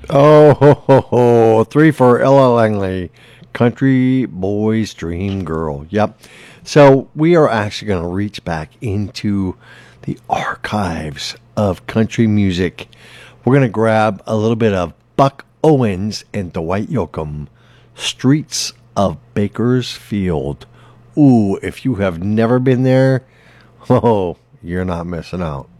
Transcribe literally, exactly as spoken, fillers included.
Oh, ho, ho, ho. Three for Ella Langley, Country Boy's Dream Girl. Yep. So we are actually going to reach back into the archives of country music. We're going to grab a little bit of Buck Owens and Dwight Yoakam, Streets of Bakersfield. Ooh, if you have never been there, oh, you're not missing out.